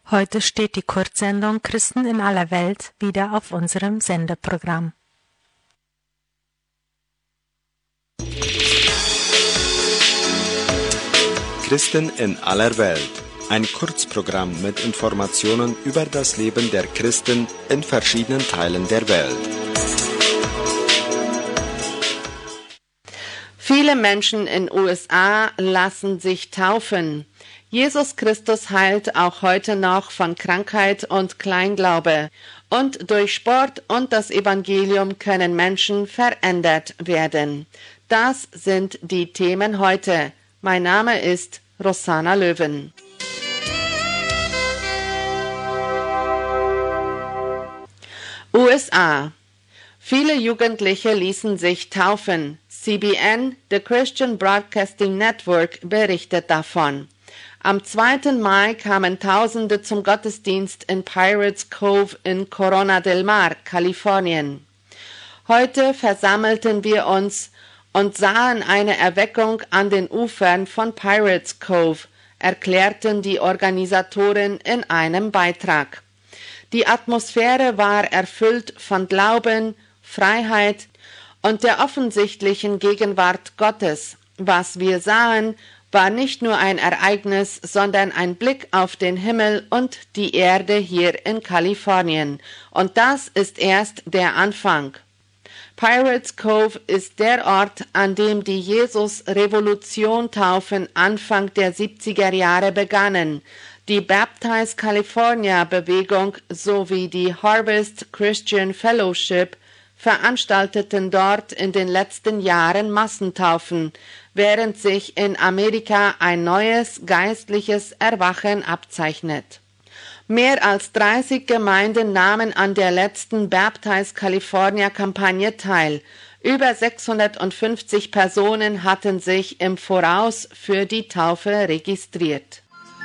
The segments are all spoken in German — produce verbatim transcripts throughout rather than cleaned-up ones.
Heute steht die Kurzsendung Christen in aller Welt wieder auf unserem Sendeprogramm. Christen in aller Welt. Ein Kurzprogramm mit Informationen über das Leben der Christen in verschiedenen Teilen der Welt. Viele Menschen in den U S A lassen sich taufen. Jesus Christus heilt auch heute noch von Krankheit und Kleinglaube. Und durch Sport und das Evangelium können Menschen verändert werden. Das sind die Themen heute. Mein Name ist Rosanna Löwen. U S A. Viele Jugendliche ließen sich taufen. C B N, The Christian Broadcasting Network, berichtet davon. Am zweiten Mai kamen Tausende zum Gottesdienst in Pirates Cove in Corona del Mar, Kalifornien. Heute versammelten wir uns und sahen eine Erweckung an den Ufern von Pirates Cove, erklärten die Organisatoren in einem Beitrag. Die Atmosphäre war erfüllt von Glauben, Freiheit und der offensichtlichen Gegenwart Gottes. Was wir sahen, war nicht nur ein Ereignis, sondern ein Blick auf den Himmel und die Erde hier in Kalifornien. Und das ist erst der Anfang. Pirates Cove ist der Ort, an dem die Jesus-Revolution-Taufen Anfang der siebziger Jahre begannen. Die Baptize California-Bewegung sowie die Harvest Christian Fellowship veranstalteten dort in den letzten Jahren Massentaufen, während sich in Amerika ein neues geistliches Erwachen abzeichnet. Mehr als dreißig Gemeinden nahmen an der letzten Baptize California-Kampagne teil. Über sechshundertfünfzig Personen hatten sich im Voraus für die Taufe registriert.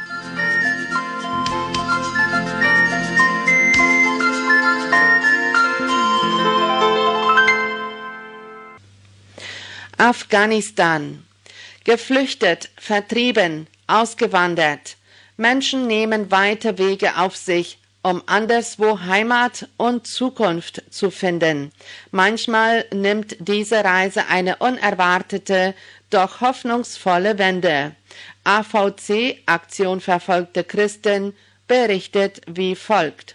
Afghanistan. Geflüchtet, vertrieben, ausgewandert. Menschen nehmen weite Wege auf sich, um anderswo Heimat und Zukunft zu finden. Manchmal nimmt diese Reise eine unerwartete, doch hoffnungsvolle Wende. A V C, Aktion Verfolgte Christen, berichtet wie folgt.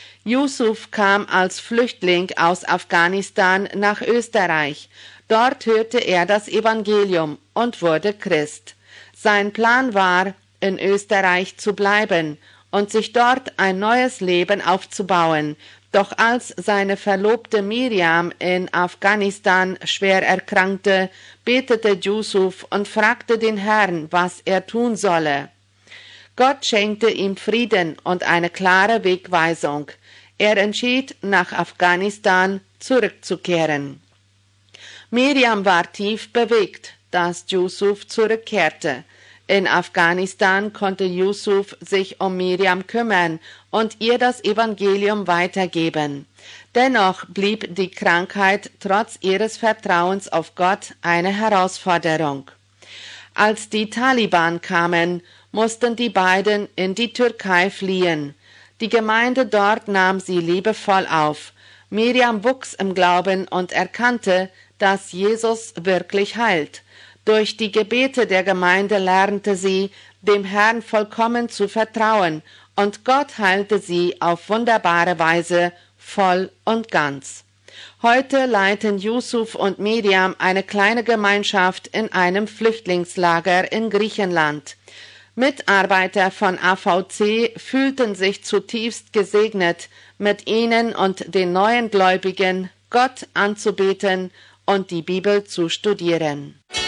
Yusuf kam als Flüchtling aus Afghanistan nach Österreich. Dort hörte er das Evangelium und wurde Christ. Sein Plan war, in Österreich zu bleiben und sich dort ein neues Leben aufzubauen. Doch als seine Verlobte Miriam in Afghanistan schwer erkrankte, betete Yusuf und fragte den Herrn, was er tun solle. Gott schenkte ihm Frieden und eine klare Wegweisung. Er entschied, nach Afghanistan zurückzukehren. Miriam war tief bewegt, dass Yusuf zurückkehrte. In Afghanistan konnte Yusuf sich um Miriam kümmern und ihr das Evangelium weitergeben. Dennoch blieb die Krankheit trotz ihres Vertrauens auf Gott eine Herausforderung. Als die Taliban kamen, mussten die beiden in die Türkei fliehen. Die Gemeinde dort nahm sie liebevoll auf. Miriam wuchs im Glauben und erkannte, dass Jesus wirklich heilt. Durch die Gebete der Gemeinde lernte sie, dem Herrn vollkommen zu vertrauen, und Gott heilte sie auf wunderbare Weise voll und ganz. Heute leiten Yusuf und Miriam eine kleine Gemeinschaft in einem Flüchtlingslager in Griechenland. Mitarbeiter von A V C fühlten sich zutiefst gesegnet, mit ihnen und den neuen Gläubigen Gott anzubeten und die Bibel zu studieren.